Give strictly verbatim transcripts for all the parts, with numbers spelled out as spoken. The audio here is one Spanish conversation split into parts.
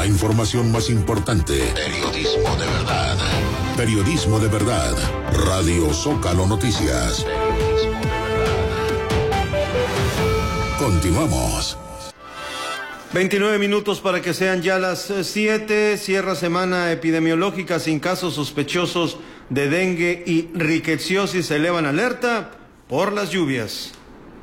La información más importante. Periodismo de verdad. Periodismo de verdad. Radio Zócalo Noticias. Periodismo de verdad. Continuamos. veintinueve minutos para que sean ya las siete. Cierra semana epidemiológica sin casos sospechosos de dengue y riqueciosis. Se elevan alerta por las lluvias.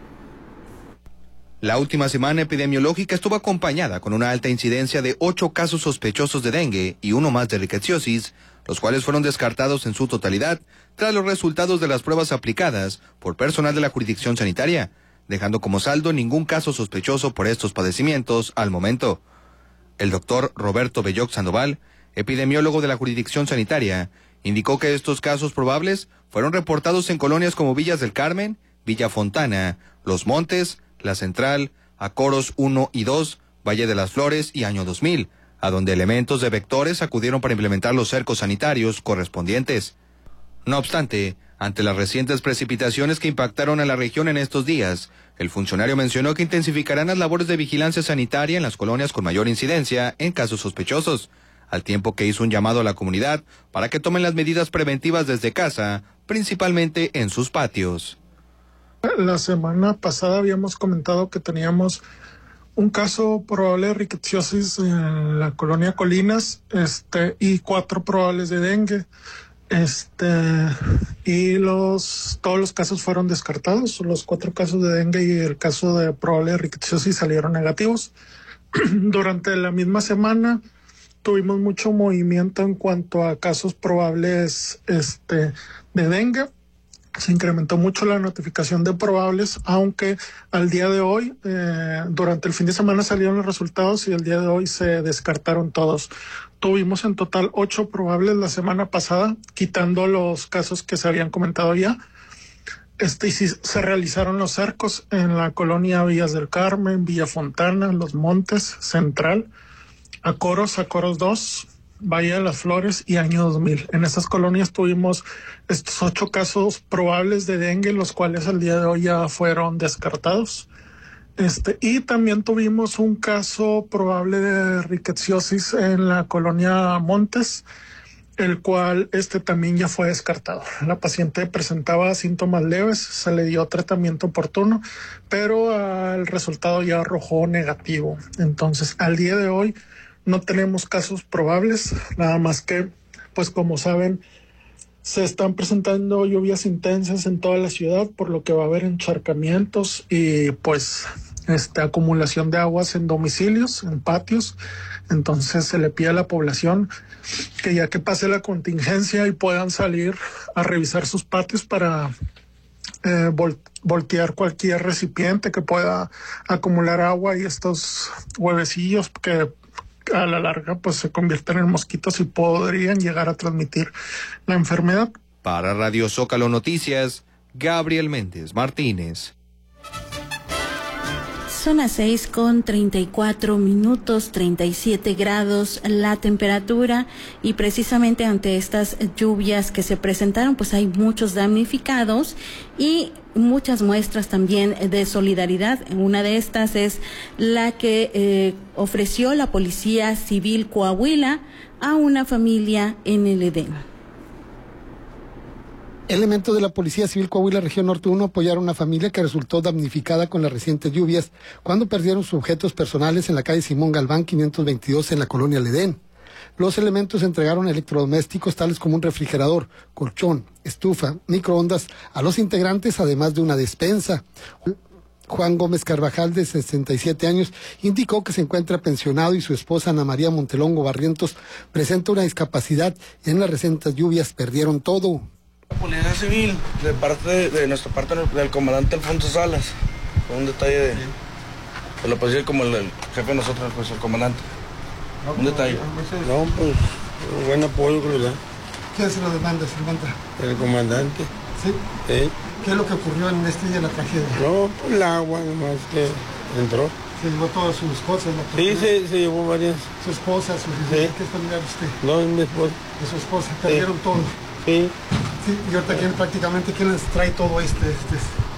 La última semana epidemiológica estuvo acompañada con una alta incidencia de ocho casos sospechosos de dengue y uno más de riqueciosis, los cuales fueron descartados en su totalidad tras los resultados de las pruebas aplicadas por personal de la jurisdicción sanitaria, dejando como saldo ningún caso sospechoso por estos padecimientos al momento. El doctor Roberto Belloc Sandoval, epidemiólogo de la jurisdicción sanitaria, indicó que estos casos probables fueron reportados en colonias como Villas del Carmen, Villa Fontana, Los Montes, La Central, Acoros uno y dos, Valle de las Flores y Año dos mil, a donde elementos de vectores acudieron para implementar los cercos sanitarios correspondientes. No obstante, ante las recientes precipitaciones que impactaron a la región en estos días, el funcionario mencionó que intensificarán las labores de vigilancia sanitaria en las colonias con mayor incidencia en casos sospechosos, al tiempo que hizo un llamado a la comunidad para que tomen las medidas preventivas desde casa, principalmente en sus patios. La semana pasada habíamos comentado que teníamos un caso probable de riqueciosis en la colonia Colinas, este, y cuatro probables de dengue. Este, y los, todos los casos fueron descartados. Los cuatro casos de dengue y el caso de probable de riqueciosis salieron negativos. Durante la misma semana tuvimos mucho movimiento en cuanto a casos probables, este, de dengue. Se incrementó mucho la notificación de probables, aunque al día de hoy, eh, durante el fin de semana salieron los resultados y el día de hoy se descartaron todos. Tuvimos en total ocho probables la semana pasada, quitando los casos que se habían comentado ya. Este, y sí, se realizaron los cercos en la colonia Villas del Carmen, Villa Fontana, Los Montes, Central, Acoros, Acoros dos, Valle de las Flores y Año dos mil. En estas colonias tuvimos estos ocho casos probables de dengue, los cuales al día de hoy ya fueron descartados. Este, y también tuvimos un caso probable de riqueciosis en la colonia Montes, el cual este también ya fue descartado. La paciente presentaba síntomas leves, se le dio tratamiento oportuno, pero uh, el resultado ya arrojó negativo. Entonces, al día de hoy no tenemos casos probables, nada más que, pues como saben, se están presentando lluvias intensas en toda la ciudad, por lo que va a haber encharcamientos y pues este, acumulación de aguas en domicilios, en patios. Entonces se le pide a la población que ya que pase la contingencia y puedan salir a revisar sus patios para eh, vol- voltear cualquier recipiente que pueda acumular agua y estos huevecillos que a la larga pues se convierten en mosquitos y podrían llegar a transmitir la enfermedad. Para Radio Zócalo Noticias, Gabriel Méndez Martínez. Son las seis con treinta y cuatro minutos, treinta y siete grados la temperatura, y precisamente ante estas lluvias que se presentaron, pues hay muchos damnificados y muchas muestras también de solidaridad. Una de estas es la que eh, ofreció la Policía Civil Coahuila a una familia en el Edén. Elementos de la Policía Civil Coahuila Región Norte uno apoyaron a una familia que resultó damnificada con las recientes lluvias cuando perdieron sus objetos personales en la calle Simón Galván quinientos veintidós en la colonia Edén. Los elementos entregaron electrodomésticos tales como un refrigerador, colchón, estufa, microondas a los integrantes, además de una despensa. Juan Gómez Carvajal, de sesenta y siete años, indicó que se encuentra pensionado y su esposa Ana María Montelongo Barrientos presenta una discapacidad y en las recientes lluvias perdieron todo. La Policía Civil, de parte de, de nuestra parte del comandante Alfonso Salas, fue un detalle de, de la policía como el, el jefe de nosotros, pues el comandante. No, un detalle. No, pues, buen apoyo, ¿verdad? ¿Quién se lo demanda, se encuentra? El comandante. ¿Sí? ¿Sí? ¿Qué es lo que ocurrió en este día de la tragedia? No, pues el agua, nomás que entró. ¿Se llevó todas sus cosas? ¿La sí, se, se llevó varias. ¿Su esposa, su hija? Sí. ¿Qué es familiar usted? No, es mi esposa. ¿De su esposa? ¿Perdieron sí. todo? Sí. Sí, y ahorita ¿quién, prácticamente quién les trae todo este, este